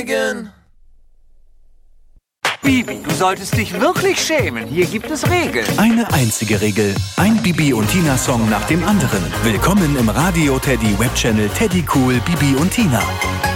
Megan. Bibi, du solltest dich wirklich schämen. Hier gibt es Regeln. Eine einzige Regel. Ein Bibi und Tina Song nach dem anderen. Willkommen im Radio Teddy Webchannel Teddy Cool Bibi und Tina.